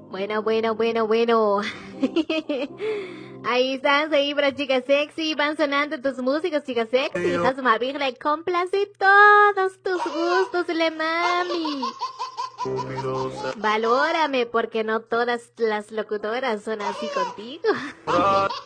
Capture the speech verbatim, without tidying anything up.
Bueno, bueno, bueno, bueno. Ahí están, ahí para chicas sexy. Van sonando tus músicos, chicas sexy. Hasma le complace todos tus gustos, le mami. Valórame, porque no todas las locutoras son así contigo.